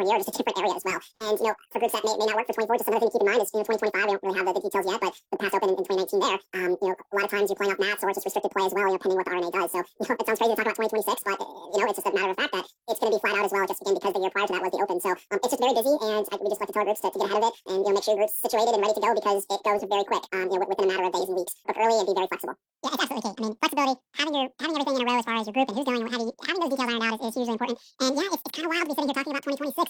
different year, just a different area as well. And, for groups that may not work for 24, just another thing to keep in mind is, 2025, we don't really have the details yet, but the Pass Open in 2019 there, a lot of times you're playing off mats or just restricted play as well, pending what the RNA does. So, it sounds crazy to talk about 2026, but, it's just a matter of fact that it's going to be flat out as well, just again, because the year prior to that was the Open. So, it's just very busy, and we just like to tell our groups to get ahead of it and, make sure your group's situated and ready to go because it goes very quick, within a matter of days and weeks. Book early and be very flexible. Yeah, it's absolutely key. I mean, flexibility, having everything in a row as far as your group and who's going, having those details ironed out is hugely important. And yeah, it's kind of wild to be sitting here talking about 2026